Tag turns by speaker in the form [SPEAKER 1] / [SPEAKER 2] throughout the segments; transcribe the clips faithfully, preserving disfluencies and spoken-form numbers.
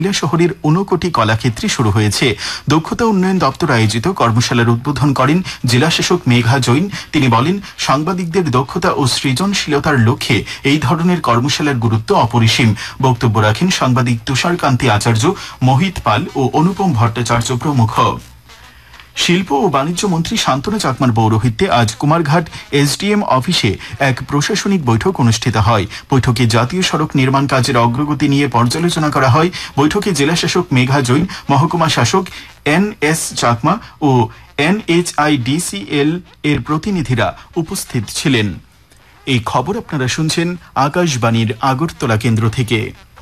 [SPEAKER 1] শহরের ঊনকোটি কলাক্ষেত্রে শুরু হয়েছে। দক্ষতা উন্নয়ন দপ্তর আয়োজিত কর্মশালার উদ্বোধন করেন জেলাশাসক মেঘা জৈন। তিনি বলেন, সাংবাদিকদের দক্ষতা ও সৃজনশীলতার লক্ষ্যে এই ধরনের কর্মশালার গুরুত্ব অপরিসীম। বক্তব্য রাখেন সাংবাদিক তুষারকান্তি আচার্য, মোহিত পাল ও অনুপম ভট্টাচার্য প্রমুখ। শিল্প ও বাণিজ্য মন্ত্রী শান্তনু চাকমার পৌরোহিত্যে আজ কুমারঘাট এসডিএম অফিসে এক প্রশাসনিক বৈঠক অনুষ্ঠিত হয়। বৈঠকে জাতীয় সড়ক নির্মাণ কাজের অগ্রগতি নিয়ে পর্যালোচনা করা হয়। বৈঠকে জেলাশাসক মেঘা জৈন, মহকুমা শাসক এন এস চাকমা ও এনএইচআইডিসিএল এর প্রতিনিধিরা উপস্থিত ছিলেন। এই খবর আপনারা শুনছেন আকাশবাণীর আগরতলা কেন্দ্র থেকে।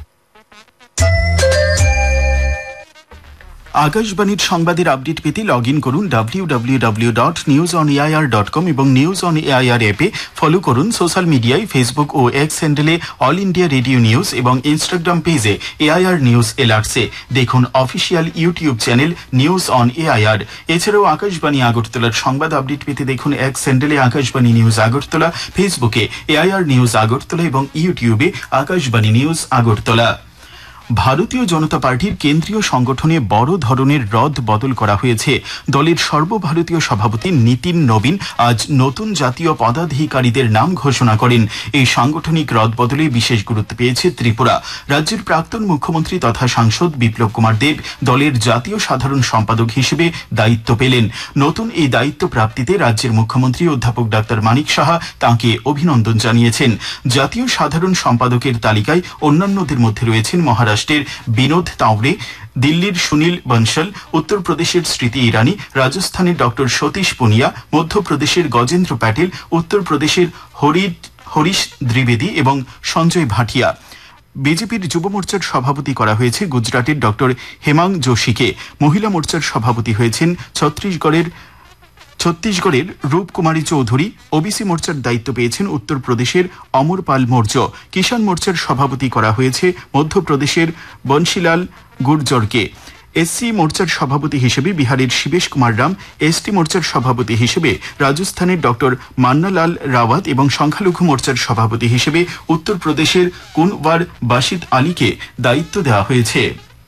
[SPEAKER 1] আকাশবাণীর সংবাদের আপডেট পেতে লগ ইন করুন W W W dot news on AIR dot com এবং নিউজ অন এআইআর অ্যাপে ফলো করুন। সোশ্যাল মিডিয়ায় ফেসবুক ও এক্স হ্যান্ডেলে অল ইন্ডিয়া রেডিও নিউজ এবং ইনস্টাগ্রাম পেজে এআইআর নিউজ এলার্টসে দেখুন official YouTube channel news on AIR. এছাড়াও আকাশবাণী আগরতলার সংবাদ আপডেট পেতে দেখুন এক্স হ্যান্ডেলে আকাশবাণী নিউজ আগরতলা, ফেসবুকে এআইআর নিউজ আগরতলা এবং ইউটিউবে আকাশবাণী নিউজ আগরতলা। ভারতীয় জনতা পার্টির কেন্দ্রীয় সংগঠনে বড় ধরনের রদ বদল করা হয়েছে। দলের সর্বভারতীয় সভাপতি নীতিন নবীন আজ নতুন জাতীয় পদাধিকারীদের নাম ঘোষণা করেন। এই সাংগঠনিক রদ বদলে বিশেষ গুরুত্ব পেয়েছে ত্রিপুরা। রাজ্যের প্রাক্তন মুখ্যমন্ত্রী তথা সাংসদ বিপ্লব কুমার দেব দলের জাতীয় সাধারণ সম্পাদক হিসেবে দায়িত্ব পেলেন। নতুন এই দায়িত্ব প্রাপ্তিতে রাজ্যের মুখ্যমন্ত্রী অধ্যাপক ডাক্তার মানিক সাহা তাঁকে অভিনন্দন জানিয়েছেন। জাতীয় সাধারণ সম্পাদকের তালিকায় অন্যান্যদের মধ্যে রয়েছেন মহারাষ্ট্র বিনোদ তাওড়ে, দিল্লির সুনীল বনশল, উত্তরপ্রদেশের স্মৃতি ইরানি, রাজস্থানের ডক্টর সতীশ পুনিয়া, মধ্যপ্রদেশের গজেন্দ্র প্যাটেল, উত্তরপ্রদেশের হরিশ দ্বিবেদী এবং সঞ্জয় ভাটিয়া। বিজেপির যুব মোর্চার সভাপতি করা হয়েছে গুজরাটের ডক্টর হেমাং যোশীকে। মহিলা মোর্চার সভাপতি হয়েছেন ছত্তিশগড়ের ছত্তিশগড়ের রূপকুমারী চৌধুরী। ওবিসি মোর্চার দায়িত্ব পেয়েছেন উত্তরপ্রদেশের অমর পাল মৌর্য। কিষাণ মোর্চার সভাপতি করা হয়েছে মধ্যপ্রদেশের বংশীলাল গুর্জরকে। এসসি মোর্চার সভাপতি হিসেবে বিহারের শিবেশ কুমার রাম, এসটি মোর্চার সভাপতি হিসেবে রাজস্থানের ডক্টর মান্নালাল রাওয়াত এবং সংখ্যালঘু মোর্চার সভাপতি হিসেবে উত্তরপ্রদেশের কুনওয়ার বাসিত আলীকে দায়িত্ব দেওয়া হয়েছে।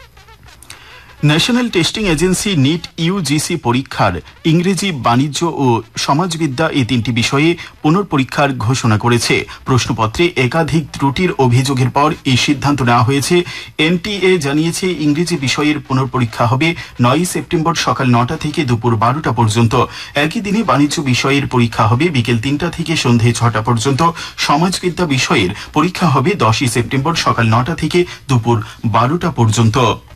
[SPEAKER 1] National testing agency NEET UGC পরীক্ষার ইংরেজি, বাণিজ্য ও সমাজবিদ্যা এই তিনটি বিষয়ে পুনর্পরীক্ষার ঘোষণা করেছে। প্রশ্নপত্রে একাধিক ত্রুটির অভিযোগের পর এই সিদ্ধান্ত নেওয়া হয়েছে। এনটিএ জানিয়েছে ইংরেজি বিষয়ের পুনর্পরীক্ষা হবে নয় সেপ্টেম্বর সকাল নটা থেকে দুপুর বারোটা পর্যন্ত। একই দিনে বাণিজ্য বিষয়ের পরীক্ষা হবে বিকেল তিনটা থেকে সন্ধে ছটা পর্যন্ত। সমাজবিদ্যা বিষয়ের পরীক্ষা হবে দশই সেপ্টেম্বর সকাল নটা থেকে দুপুর বারোটা পর্যন্ত।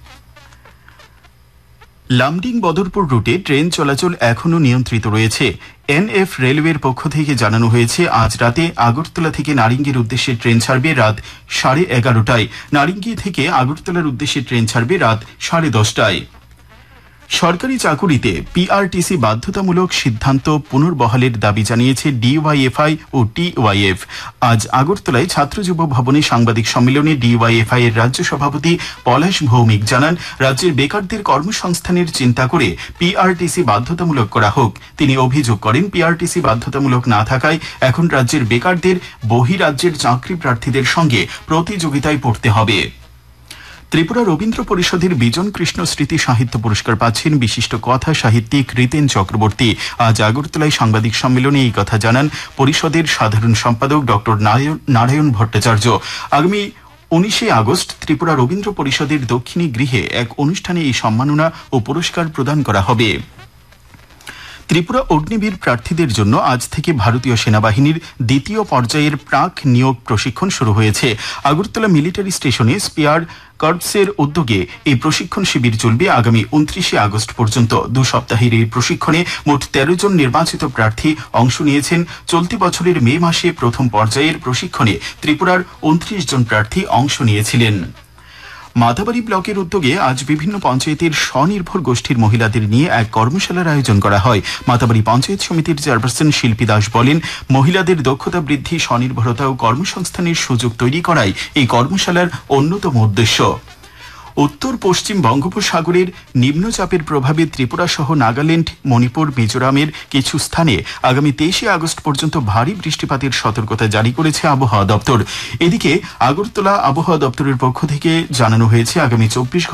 [SPEAKER 1] লামডিং বদরপুর রুটে ট্রেন চলাচল এখনও নিয়ন্ত্রিত রয়েছে। এনএফ রেলওয়ের পক্ষ থেকে জানানো হয়েছে, আজ রাতে আগরতলা থেকে নারিঙ্গির উদ্দেশ্যে ট্রেন ছাড়বে রাত সাড়ে এগারোটায়। নারিঙ্গি থেকে আগরতলার উদ্দেশ্যে ট্রেন ছাড়বে রাত সাড়ে দশটায়। সরকারি চাকুরিতে পিআরটিসি বাধ্যতামূলক সিদ্ধান্ত পুনর্বহালের দাবি জানিয়েছে ডিওয়াইএফআই ও টিওয়াইএফ। আজ আগরতলায় ছাত্র যুব ভবনে সাংবাদিক সম্মেলনে ডিওয়াইএফআই এর রাজ্য সভাপতি পলাশ ভৌমিক জানান, রাজ্যের বেকারদের কর্মসংস্থানের চিন্তা করে পিআরটিসি বাধ্যতামূলক করা হোক। তিনি অভিযোগ করেন, পিআরটিসি বাধ্যতামূলক না থাকায় এখন রাজ্যের বেকারদের বহিরাজ্যের চাকরি প্রার্থীদের সঙ্গে প্রতিযোগিতায় পড়তে হবে। ত্রিপুরা রবীন্দ্র পরিষদের বিজন কৃষ্ণ স্মৃতি সাহিত্য পুরস্কার পাচ্ছেন বিশিষ্ট কথা সাহিত্যিক রিতেন চক্রবর্তী। আজ আগরতলায় সাংবাদিক সম্মেলনে এই কথা জানান পরিষদের সাধারণ সম্পাদক ডক্টর নারায়ণ ভট্টাচার্য। আগামী উনিশে আগস্ট ত্রিপুরা রবীন্দ্র পরিষদের দক্ষিণী গৃহে এক অনুষ্ঠানে এই সম্মাননা ও পুরস্কার প্রদান করা হবে। ত্রিপুরা অগ্নিবীর প্রার্থীদের জন্য আজ থেকে ভারতীয় সেনাবাহিনীর দ্বিতীয় পর্যায়ের প্রাক নিয়োগ প্রশিক্ষণ শুরু হয়েছে। আগরতলা মিলিটারি স্টেশনে স্পেয়ার কর্পসের উদ্যোগে এই প্রশিক্ষণ শিবির চলবে আগামী উনত্রিশে আগস্ট পর্যন্ত। দু সপ্তাহের এই প্রশিক্ষণে মোট তেরো জন নির্বাচিত প্রার্থী অংশ নিয়েছেন। চলতি বছরের মে মাসে প্রথম পর্যায়ের প্রশিক্ষণে ত্রিপুরার উনত্রিশ জন প্রার্থী অংশ নিয়েছিলেন। মাতাবাড়ি ব্লকের উদ্যোগে আজ বিভিন্ন পঞ্চায়েতের স্বনির্ভর গোষ্ঠীর মহিলাদের নিয়ে এক কর্মশালার আয়োজন করা হয়। মাতাবাড়ি পঞ্চায়েত সমিতির চেয়ারপারসন শিল্পী দাস বলেন, মহিলাদের দক্ষতা বৃদ্ধি, স্বনির্ভরতা ও কর্মসংস্থানের সুযোগ তৈরি করাই এই কর্মশালার অন্যতম উদ্দেশ্য। উত্তর পশ্চিম বঙ্গোপসাগরের নিম্নচাপের প্রভাবে ত্রিপুরা সহ নাগাল্যান্ড, মণিপুর, মিজোরামের কিছু স্থানে আগামী তেইশে আগস্ট পর্যন্ত ভারী বৃষ্টিপাতের সতর্কতা জারি করেছে আবহাওয়া দপ্তর। এদিকে আগরতলা আবহাওয়া দপ্তরের পক্ষ থেকে জানানো হয়েছে আগামী চব্বিশ